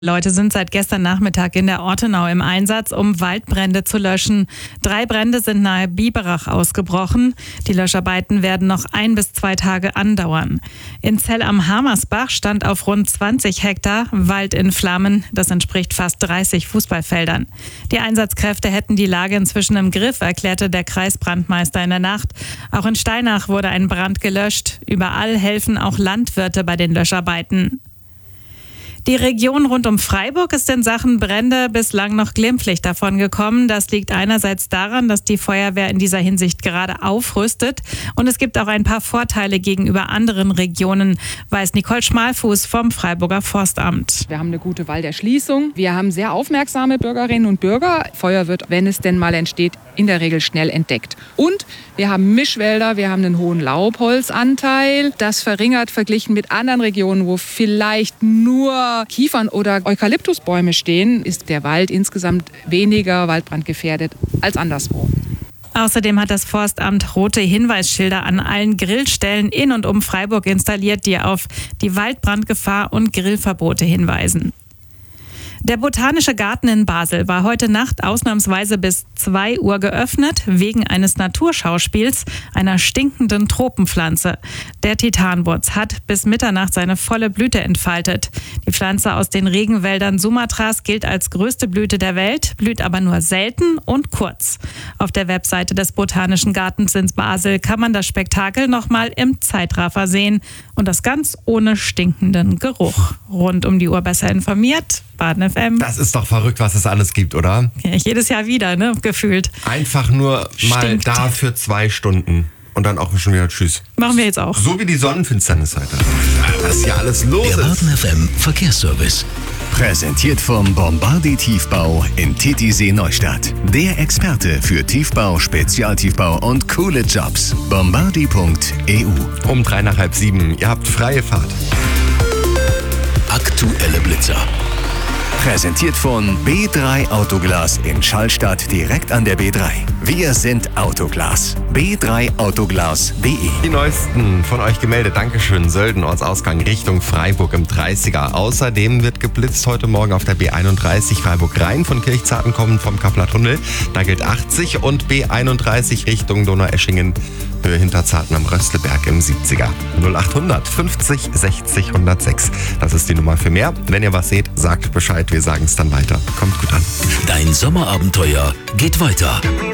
Leute sind seit gestern Nachmittag in der Ortenau im Einsatz, um Waldbrände zu löschen. 3 Brände sind nahe Biberach ausgebrochen. Die Löscharbeiten werden noch 1 bis 2 Tage andauern. In Zell am Hamersbach stand auf rund 20 Hektar Wald in Flammen. Das entspricht fast 30 Fußballfeldern. Die Einsatzkräfte hätten die Lage inzwischen im Griff, erklärte der Kreisbrandmeister in der Nacht. Auch in Steinach wurde ein Brand gelöscht. Überall helfen auch Landwirte bei den Löscharbeiten. Die Region rund um Freiburg ist in Sachen Brände bislang noch glimpflich davon gekommen. Das liegt einerseits daran, dass die Feuerwehr in dieser Hinsicht gerade aufrüstet. Und es gibt auch ein paar Vorteile gegenüber anderen Regionen, weiß Nicole Schmalfuß vom Freiburger Forstamt. Wir haben eine gute Walderschließung. Wir haben sehr aufmerksame Bürgerinnen und Bürger. Feuer wird, wenn es denn mal entsteht, in der Regel schnell entdeckt. Und wir haben Mischwälder, wir haben einen hohen Laubholzanteil. Das verringert verglichen mit anderen Regionen, wo vielleicht nur Kiefern- oder Eukalyptusbäume stehen, ist der Wald insgesamt weniger waldbrandgefährdet als anderswo. Außerdem hat das Forstamt rote Hinweisschilder an allen Grillstellen in und um Freiburg installiert, die auf die Waldbrandgefahr und Grillverbote hinweisen. Der Botanische Garten in Basel war heute Nacht ausnahmsweise bis 2 Uhr geöffnet, wegen eines Naturschauspiels, einer stinkenden Tropenpflanze. Der Titanwurz hat bis Mitternacht seine volle Blüte entfaltet. Die Pflanze aus den Regenwäldern Sumatras gilt als größte Blüte der Welt, blüht aber nur selten und kurz. Auf der Webseite des Botanischen Gartens in Basel kann man das Spektakel nochmal im Zeitraffer sehen und das ganz ohne stinkenden Geruch. Rund um die Uhr besser informiert, Baden FM. Das ist doch verrückt, was es alles gibt, oder? Ja, jedes Jahr wieder, ne? Gefühlt. Einfach nur mal Stinkt. da für 2 Stunden. Und dann auch schon wieder tschüss. Machen wir jetzt auch. So wie die Sonnenfinsternis heute. Was hier alles los Der ist. Baden FM Verkehrsservice. Präsentiert vom Bombardi Tiefbau in Titisee Neustadt. Der Experte für Tiefbau, Spezialtiefbau und coole Jobs. Bombardi.eu. Um 3 nach halb 7. Ihr habt freie Fahrt. Aktuelle Blitzer. Präsentiert von B3 Autoglas in Schallstadt direkt an der B3. Wir sind Autoglas. B3autoglas.de. Die neuesten von euch gemeldet. Dankeschön. Sölden, Ortsausgang Richtung Freiburg im 30er. Außerdem wird geblitzt heute Morgen auf der B31 Freiburg-Rhein von Kirchzarten kommend vom Kappeler Tunnel. Da gilt 80 und B31 Richtung Donaueschingen Höhe Hinterzarten am Röstleberg im 70er. 0800 50 60 106. Das ist die Nummer für mehr. Wenn ihr was seht, sagt Bescheid. Wir sagen es dann weiter. Kommt gut an. Dein Sommerabenteuer geht weiter.